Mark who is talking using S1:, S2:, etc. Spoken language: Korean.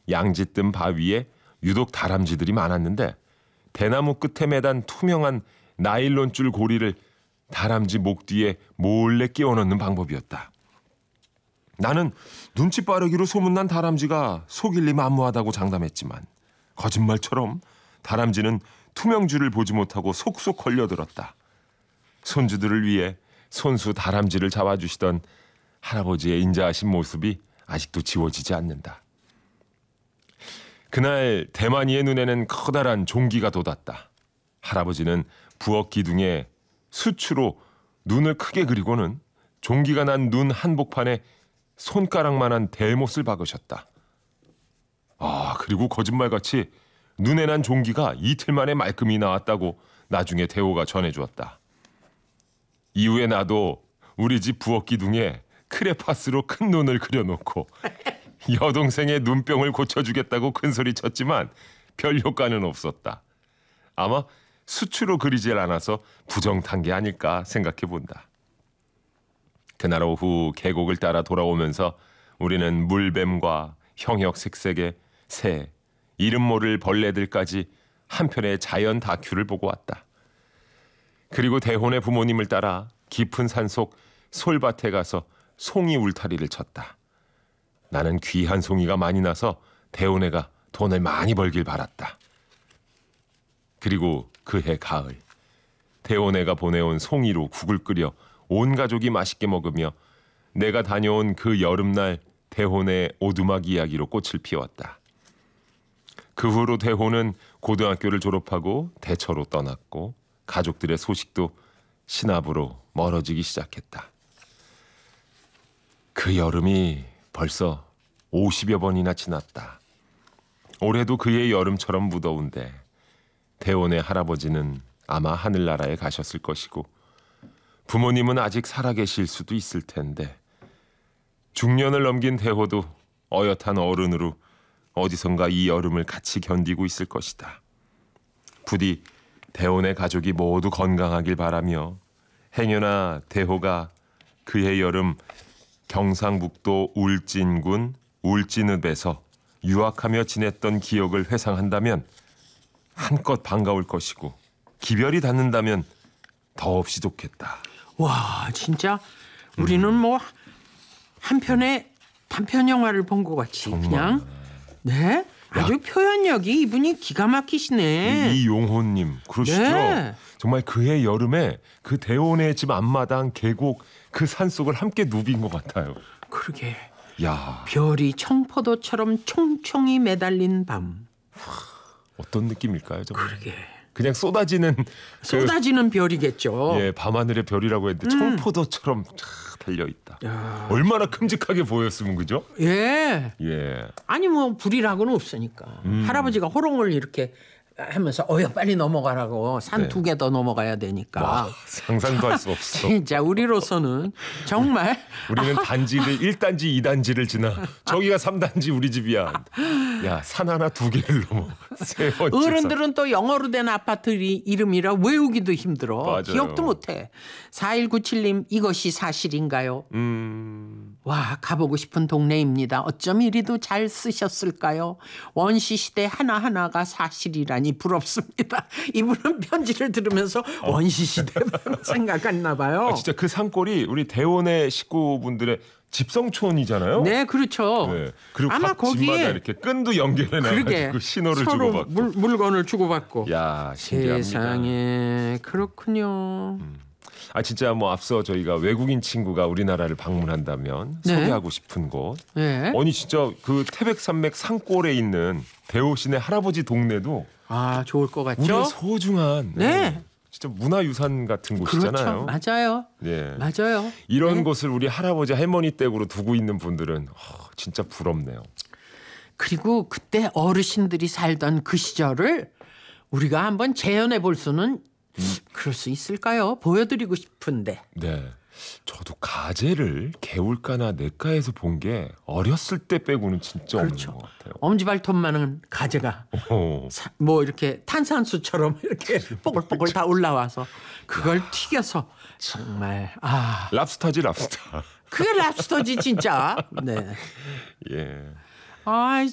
S1: 양짓 든 바위에 유독 다람쥐들이 많았는데 대나무 끝에 매단 투명한 나일론줄 고리를 다람쥐 목 뒤에 몰래 끼워 넣는 방법이었다. 나는 눈치 빠르기로 소문난 다람쥐가 속일리 만무하다고 장담했지만 거짓말처럼 다람쥐는 투명줄을 보지 못하고 속속 걸려들었다. 손주들을 위해 손수 다람쥐를 잡아주시던 할아버지의 인자하신 모습이 아직도 지워지지 않는다. 그날 대만이의 눈에는 커다란 종기가 돋았다. 할아버지는 부엌 기둥에 수추로 눈을 크게 그리고는 종기가 난 눈 한복판에 손가락만한 대못을 박으셨다. 그리고 거짓말같이 눈에 난 종기가 이틀 만에 말끔히 나왔다고 나중에 대호가 전해주었다. 이후에 나도 우리 집 부엌 기둥에 크레파스로 큰 눈을 그려놓고 여동생의 눈병을 고쳐주겠다고 큰소리쳤지만 별 효과는 없었다. 아마 수추로 그리질 않아서 부정탄 게 아닐까 생각해본다. 그날 오후 계곡을 따라 돌아오면서 우리는 물뱀과 형형색색의 새, 이름 모를 벌레들까지 한 편의 자연 다큐를 보고 왔다. 그리고 대혼의 부모님을 따라 깊은 산속 솔밭에 가서 송이 울타리를 쳤다. 나는 귀한 송이가 많이 나서 대혼애가 돈을 많이 벌길 바랐다. 그리고 그해 가을 대혼애가 보내온 송이로 국을 끓여 온 가족이 맛있게 먹으며 내가 다녀온 그 여름날 대혼의 오두막 이야기로 꽃을 피웠다. 그 후로 대혼은 고등학교를 졸업하고 대처로 떠났고 가족들의 소식도 신압으로 멀어지기 시작했다. 그 여름이 벌써 50여 번이나 지났다. 올해도 그의 여름처럼 무더운데 대혼의 할아버지는 아마 하늘나라에 가셨을 것이고 부모님은 아직 살아계실 수도 있을 텐데 중년을 넘긴 대호도 어엿한 어른으로 어디선가 이 여름을 같이 견디고 있을 것이다. 부디 대혼의 가족이 모두 건강하길 바라며 행여나 대호가 그해 여름 경상북도 울진군 울진읍에서 유학하며 지냈던 기억을 회상한다면 한껏 반가울 것이고 기별이 닿는다면 더없이 좋겠다.
S2: 와, 진짜 우리는 뭐 한 편의 단편 영화를 본 것 같이
S1: 정말.
S2: 그냥 네 아주 표현력이 이분이 기가 막히시네.
S1: 이용호님 그러시죠?
S2: 네.
S1: 정말 그해 여름에 그 대혼의 집 앞마당 계곡 그 산속을 함께 누빈 것 같아요.
S2: 그러게.
S1: 야,
S2: 별이 청포도처럼 총총히 매달린 밤.
S1: 어떤 느낌일까요? 정말.
S2: 그러게.
S1: 그냥 쏟아지는
S2: 쏟아지는 별이겠죠.
S1: 예, 밤하늘의 별이라고 했는데 청포도처럼 달려 있다.
S2: 야.
S1: 얼마나 큼직하게 보였으면 그죠?
S2: 예.
S1: 예.
S2: 아니 뭐 불이라고는 없으니까. 할아버지가 호롱을 이렇게 하면서 빨리 넘어가라고 산
S1: 네.
S2: 2개 더 넘어가야 되니까.
S1: 와, 상상도 할 수 없어.
S2: 진짜 우리로서는 정말
S1: 우리는 단지를 1단지 2단지를 지나 저기가 3단지 우리 집이야. 야, 산 하나 2개를 넘어. 세 번째
S2: 어른들은 또 영어로 된 아파트 이름이라 외우기도 힘들어.
S1: 맞아요.
S2: 기억도 못해. 4197님 이것이 사실인가요? 와, 가보고 싶은 동네입니다. 어쩜 이리도 잘 쓰셨을까요? 원시시대 하나하나가 사실이라니 부럽습니다. 이분은 편지를 들으면서 원시시대 생각했나 봐요.
S1: 진짜 그 산골이 우리 대원의 식구분들의 집성촌이잖아요.
S2: 네, 그렇죠.
S1: 네. 그리고
S2: 아마
S1: 각
S2: 거기에
S1: 집마다 이렇게 끈도 연결해 놔가지고 신호를
S2: 서로
S1: 주고받고.
S2: 물건을 주고받고.
S1: 야, 신기합니다.
S2: 세상에 그렇군요.
S1: 진짜 뭐 앞서 저희가 외국인 친구가 우리나라를 방문한다면
S2: 네.
S1: 소개하고 싶은 곳.
S2: 네.
S1: 아니 진짜 그 태백산맥 산골에 있는 대호신의 할아버지 동네도
S2: 아, 좋을 것 같죠?
S1: 우리의 소중한
S2: 네.
S1: 진짜 문화유산 같은 곳이잖아요.
S2: 그렇죠. 맞아요.
S1: 예.
S2: 맞아요.
S1: 이런
S2: 네.
S1: 곳을 우리 할아버지 할머니 댁으로 두고 있는 분들은 진짜 부럽네요.
S2: 그리고 그때 어르신들이 살던 그 시절을 우리가 한번 재현해 볼 수는 그럴 수 있을까요? 보여드리고 싶은데.
S1: 네. 저도 가재를 개울가나 냇가에서 본 게 어렸을 때 빼고는 진짜
S2: 그렇죠.
S1: 없는 것 같아요.
S2: 엄지발톱만한 가재가 뭐 이렇게 탄산수처럼 이렇게 뽀글뽀글 다 올라와서 그걸 튀겨서 정말
S1: 랍스타지 랍스타.
S2: 그게 랍스터지 진짜. 네.
S1: 예.
S2: 아,